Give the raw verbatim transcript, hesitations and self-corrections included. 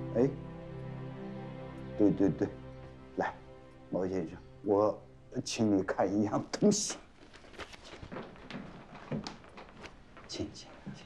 哎，对对对，来，毛先生，我请你看一样东西。请进。